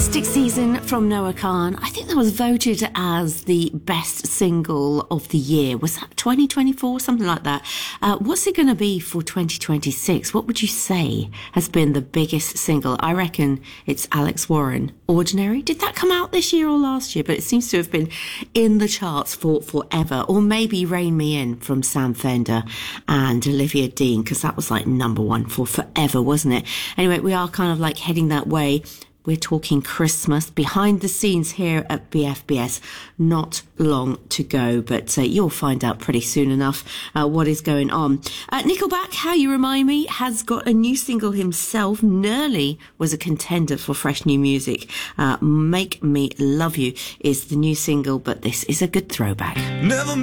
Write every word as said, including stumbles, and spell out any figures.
Fantastic Season from Noah Kahan. I think that was voted as the best single of the year. Was that twenty twenty-four? Something like that. Uh, what's it going to be for twenty twenty-six? What would you say has been the biggest single? I reckon it's Alex Warren. Ordinary? Did that come out this year or last year? But it seems to have been in the charts for forever. Or maybe Rein Me In from Sam Fender and Olivia Dean, because that was like number one for forever, wasn't it? Anyway, we are kind of like heading that way. We're talking Christmas behind the scenes here at B F B S. Not long to go, but uh, you'll find out pretty soon enough uh, what is going on. Uh, Nickelback, How You Remind Me, has got a new single himself. Nearly was a contender for fresh new music. Uh, Make Me Love You is the new single, but this is a good throwback. Never